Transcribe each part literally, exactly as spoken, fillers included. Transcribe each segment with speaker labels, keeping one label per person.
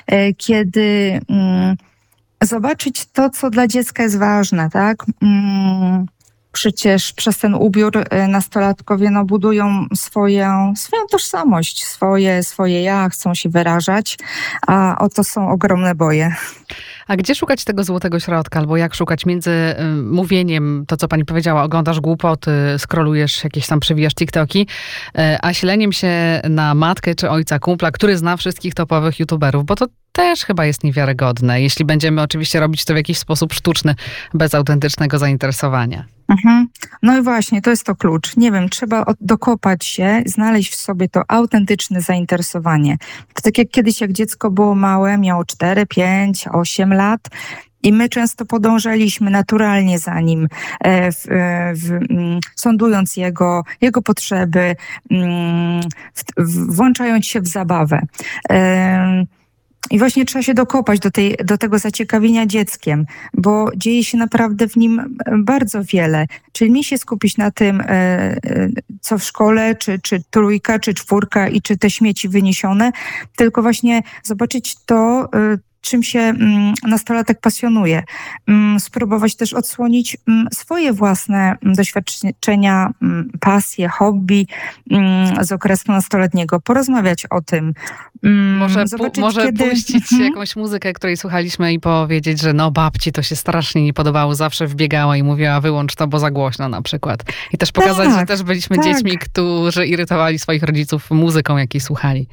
Speaker 1: kiedy mm, zobaczyć to, co dla dziecka jest ważne, tak? Mm, Przecież przez ten ubiór nastolatkowie no, budują swoją, swoją tożsamość, swoje, swoje ja, chcą się wyrażać, a oto są ogromne boje.
Speaker 2: A gdzie szukać tego złotego środka? Albo jak szukać między y, mówieniem, to co pani powiedziała, oglądasz głupoty, scrollujesz jakieś tam, przewijasz TikToki, y, a śleniem się na matkę czy ojca kumpla, który zna wszystkich topowych youtuberów, bo to też chyba jest niewiarygodne, jeśli będziemy oczywiście robić to w jakiś sposób sztuczny, bez autentycznego zainteresowania.
Speaker 1: Mhm. No i właśnie, to jest to klucz. Nie wiem, trzeba od- dokopać się, znaleźć w sobie to autentyczne zainteresowanie. To tak jak kiedyś, jak dziecko było małe, miało cztery, pięć, osiem lat i my często podążaliśmy naturalnie za nim, e, w, e, w, mm, sądując jego, jego potrzeby, mm, w, w, włączając się w zabawę. Em, I właśnie trzeba się dokopać do, tej, do tego zaciekawienia dzieckiem, bo dzieje się naprawdę w nim bardzo wiele. Czyli nie się skupić na tym, e, e, co w szkole, czy, czy trójka, czy czwórka i czy te śmieci wyniesione, tylko właśnie zobaczyć to, e, czym się mm, nastolatek pasjonuje. Mm, Spróbować też odsłonić mm, swoje własne mm, doświadczenia, mm, pasje, hobby mm, z okresu nastoletniego. Porozmawiać o tym. Mm,
Speaker 2: Może, pu-
Speaker 1: zobaczyć,
Speaker 2: może
Speaker 1: kiedy...
Speaker 2: puścić
Speaker 1: Mhm.
Speaker 2: jakąś muzykę, której słuchaliśmy i powiedzieć, że no babci to się strasznie nie podobało, zawsze wbiegała i mówiła wyłącz to, bo za głośno na przykład. I też pokazać,
Speaker 1: Tak,
Speaker 2: że też byliśmy
Speaker 1: tak.
Speaker 2: dziećmi, którzy irytowali swoich rodziców muzyką, jakiej słuchali.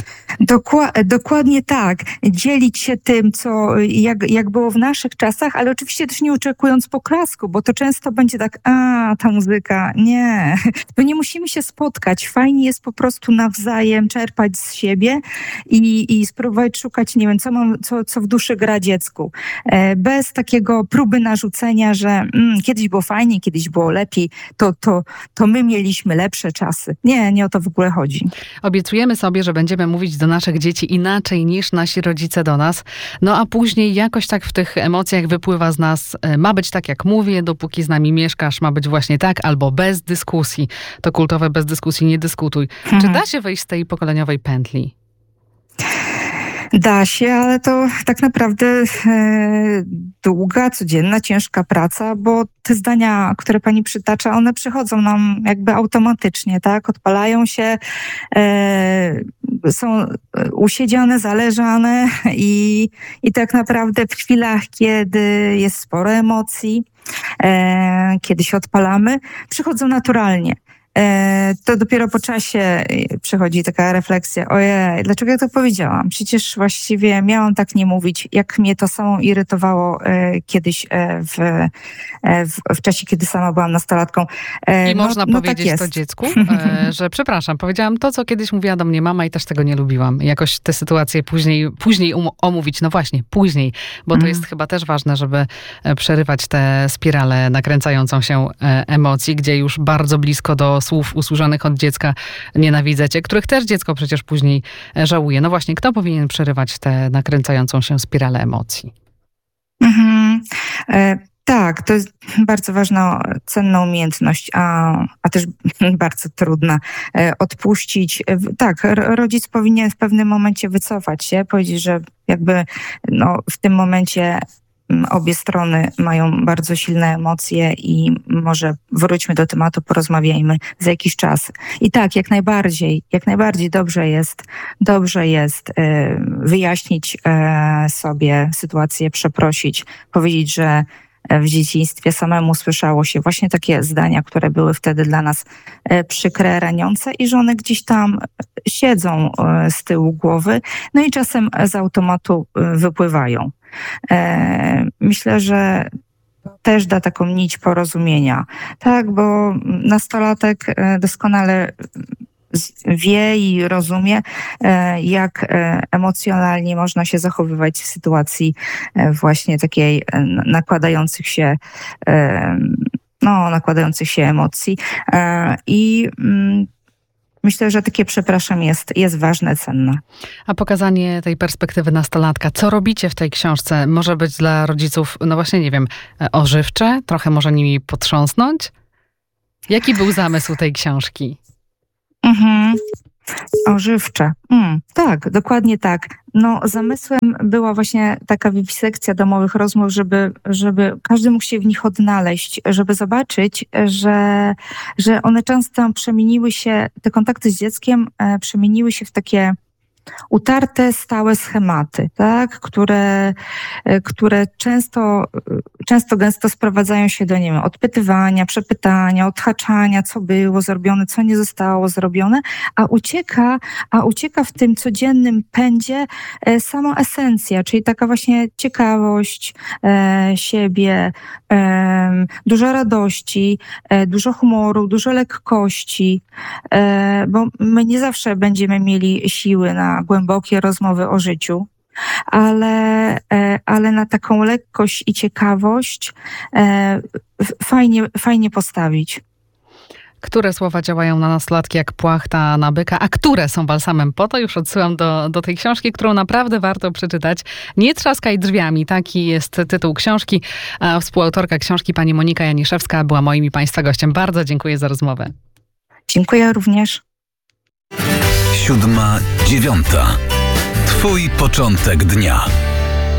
Speaker 1: Dokła- dokładnie tak. Dzielić się tym, co, jak, jak było w naszych czasach, ale oczywiście też nie oczekując poklasku, bo to często będzie tak, a ta muzyka, nie. To nie musimy się spotkać. Fajnie jest po prostu nawzajem czerpać z siebie i, i spróbować szukać, nie wiem, co, mam, co, co w duszy gra dziecku. E, bez takiego próby narzucenia, że mm, kiedyś było fajnie, kiedyś było lepiej, to, to, to my mieliśmy lepsze czasy. Nie, nie o to w ogóle chodzi.
Speaker 2: Obiecujemy sobie, że będziemy mówić do naszych dzieci inaczej niż nasi rodzice do nas. No a później jakoś tak w tych emocjach wypływa z nas, e, ma być tak jak mówię, dopóki z nami mieszkasz, ma być właśnie tak, albo bez dyskusji. To kultowe bez dyskusji, nie dyskutuj.
Speaker 1: Mhm.
Speaker 2: Czy da się wyjść z tej pokoleniowej pętli?
Speaker 1: Da się, ale to tak naprawdę e, długa, codzienna, ciężka praca, bo te zdania, które pani przytacza, one przychodzą nam jakby automatycznie, tak? Odpalają się, e, są usiedziane, zależane i, i tak naprawdę w chwilach, kiedy jest sporo emocji, e, kiedy się odpalamy, przychodzą naturalnie. E, to dopiero po czasie e, przychodzi taka refleksja, ojej, dlaczego ja to powiedziałam? Przecież właściwie miałam tak nie mówić, jak mnie to samo irytowało e, kiedyś e, w, e, w, w czasie, kiedy sama byłam nastolatką. E,
Speaker 2: I
Speaker 1: no,
Speaker 2: można
Speaker 1: no tak
Speaker 2: powiedzieć to
Speaker 1: jest.
Speaker 2: dziecku, e, że przepraszam, powiedziałam to, co kiedyś mówiła do mnie mama i też tego nie lubiłam. I jakoś te sytuacje później, później um- omówić, no właśnie, później, bo to
Speaker 1: Mhm.
Speaker 2: jest chyba też ważne, żeby e, przerywać tę spiralę nakręcającą się e, emocji, gdzie już bardzo blisko do słów usłyszanych od dziecka nienawidzę cię, których też dziecko przecież później e, żałuje. No właśnie, kto powinien przerywać tę nakręcającą się spiralę emocji?
Speaker 1: Mhm. E, tak, to jest bardzo ważna, cenna umiejętność, a, a też bardzo trudna. E, odpuścić. E, w- tak, ro- rodzic powinien w pewnym momencie wycofać się, powiedzieć, że jakby no, w tym momencie mm, obie strony mają bardzo silne emocje i może wróćmy do tematu, porozmawiajmy za jakiś czas. I tak, jak najbardziej, jak najbardziej dobrze jest, dobrze jest e, wyjaśnić e, sobie sytuację, przeprosić, powiedzieć, że e, w dzieciństwie samemu słyszało się właśnie takie zdania, które były wtedy dla nas e, przykre, raniące i że one gdzieś tam siedzą e, z tyłu głowy, no i czasem z automatu e, wypływają. E, Myślę, że też da taką nić porozumienia. Tak, bo nastolatek e, doskonale z- wie i rozumie, e, jak e, emocjonalnie można się zachowywać w sytuacji e, właśnie takiej e, n- nakładających się e, no, nakładających się emocji. E, I mm, myślę, że takie przepraszam jest, jest ważne, cenne.
Speaker 2: A pokazanie tej perspektywy nastolatka, co robicie w tej książce, może być dla rodziców, no właśnie nie wiem, e, ożywcze, trochę może nimi potrząsnąć? Jaki był zamysł tej książki?
Speaker 1: Mhm. Ożywcze. Mm, tak, dokładnie tak. No, zamysłem była właśnie taka wiwisekcja domowych rozmów, żeby, żeby każdy mógł się w nich odnaleźć, żeby zobaczyć, że, że one często przemieniły się, te kontakty z dzieckiem e, przemieniły się w takie utarte, stałe schematy, tak? które, e, które często, często gęsto sprowadzają się do, nie wiem, odpytywania, przepytania, odhaczania, co było zrobione, co nie zostało zrobione, a ucieka, a ucieka w tym codziennym pędzie e, sama esencja, czyli taka właśnie ciekawość e, siebie, e, dużo radości, e, dużo humoru, dużo lekkości, e, bo my nie zawsze będziemy mieli siły na głębokie rozmowy o życiu, ale, e, ale na taką lekkość i ciekawość e, f- fajnie, fajnie postawić.
Speaker 2: Które słowa działają na nastolatki jak płachta na byka, a które są balsamem? Po to już odsyłam do, do tej książki, którą naprawdę warto przeczytać. Nie trzaskaj drzwiami, taki jest tytuł książki. A współautorka książki, pani Monika Janiszewska, była moim i państwa gościem. Bardzo dziękuję za rozmowę.
Speaker 1: Dziękuję również.
Speaker 3: Siódma, dziewiąta. Twój początek dnia.